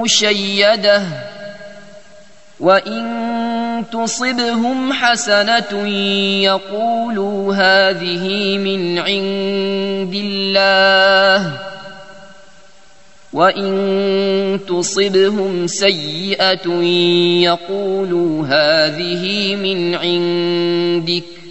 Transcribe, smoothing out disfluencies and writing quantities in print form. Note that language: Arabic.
مشيدة وإن تصبهم حسنة يقولوا هذه من عند الله وإن تصبهم سيئة يقولوا هذه من عندك